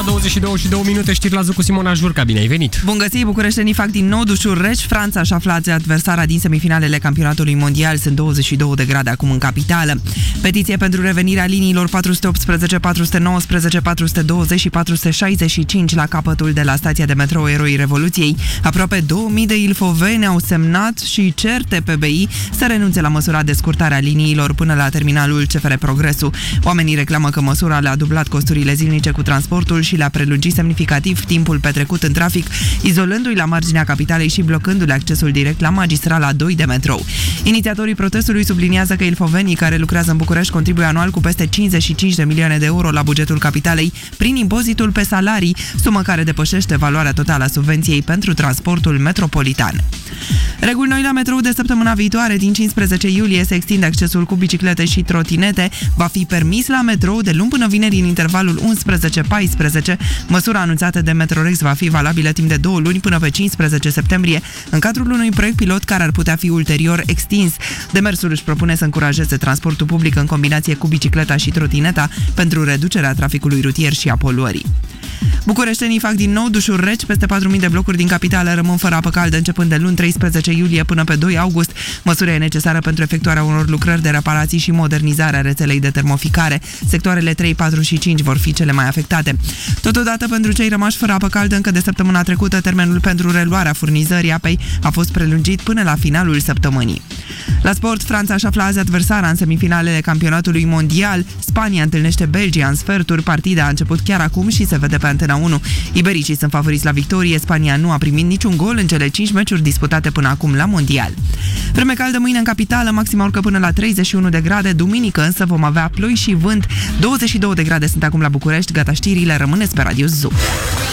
22:02, știri la zi cu Simona Jurca. Bine ai venit! Bun găsit, bucureștenii fac din nou dușuri reci. Franța și aflați adversara din semifinalele campionatului mondial. Sunt 22 de grade acum în capitală. Petiție pentru revenirea liniilor 418, 419, 420 și 465 la capătul de la stația de metrou Eroii Revoluției. Aproape 2000 de ilfoveni au semnat și cer TPBI să renunțe la măsura de scurtare a liniilor până la terminalul CFR Progresul. Oamenii reclamă că măsura le-a dublat costurile zilnice cu transportul și le-a prelungit semnificativ timpul petrecut în trafic, izolându-i la marginea capitalei și blocându-le accesul direct la magistrala 2 de metrou. Inițiatorii protestului subliniază că ilfovenii care lucrează în București contribuie anual cu peste 55 de milioane de euro la bugetul capitalei prin impozitul pe salarii, sumă care depășește valoarea totală a subvenției pentru transportul metropolitan. Reguli noi la metrou de săptămâna viitoare. Din 15 iulie se extinde accesul cu biciclete și trotinete. Va fi permis la metrou de luni până vineri în intervalul 11-14. Măsura anunțată de Metrorex va fi valabilă timp de 2 luni până pe 15 septembrie, în cadrul unui proiect pilot care ar putea fi ulterior extins. Demersul își propune să încurajeze transportul public în combinație cu bicicleta și trotineta pentru reducerea traficului rutier și a poluării. Bucureștenii fac din nou dușuri reci. Peste 4.000 de blocuri din capitală rămân fără apă caldă începând de luni 13 iulie până pe 2 august. Măsura e necesară pentru efectuarea unor lucrări de reparații și modernizarea rețelei de termoficare. Sectoarele 3, 4 și 5 vor fi cele mai afectate. Totodată, pentru cei rămași fără apă caldă încă de săptămâna trecută, termenul pentru reluarea furnizării apei a fost prelungit până la finalul săptămânii. La sport, Franța își află azi adversara în semifinalele campionatului mondial. Spania întâlnește Belgia în sferturi. Partida a început chiar acum și se vede pe Antena 1. Ibericii sunt favoriți la victorie. Spania nu a primit niciun gol în cele 5 meciuri disputate până acum la mondial. Vreme caldă mâine în capitală, maxima urcă până la 31 de grade. Duminică însă vom avea ploi și vânt. 22 de grade sunt acum la București. Gata știrile, rămâneți pe Radio Zoo.